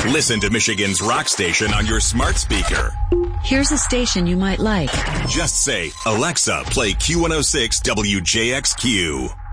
Listen to Michigan's rock station on your smart speaker. Here's a station you might like. Just say, Alexa, play Q106 WJXQ.